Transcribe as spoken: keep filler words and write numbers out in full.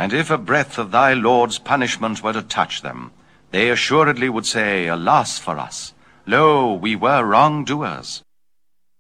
And if a breath of thy Lord's punishment were to touch them, they assuredly would say, Alas for us! Lo, we were wrongdoers.